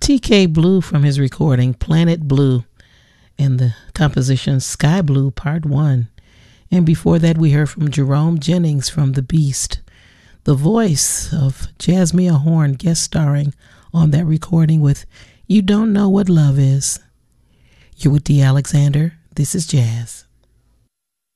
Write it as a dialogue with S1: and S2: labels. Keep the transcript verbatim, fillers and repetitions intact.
S1: T K Blue from his recording Planet Blue and the composition Sky Blue Part one. And before that we heard from Jerome Jennings from The Beast, the voice of Jasmine Horn guest starring on that recording with You Don't Know What Love Is. You're with D. Alexander. This is Jazz.